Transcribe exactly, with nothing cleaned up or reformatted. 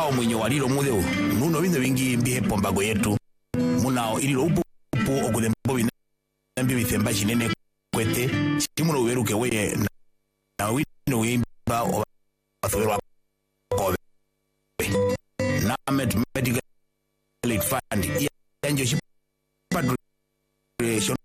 ao mwenye walilo mudeo nuno bino bingi mbihe pombago yetu munao ililo upu okudembo binambi bithemba kinene kwete kimuno weruke weye na wino wimba obathoberwa kobe na medical aid fund yanjo shipadration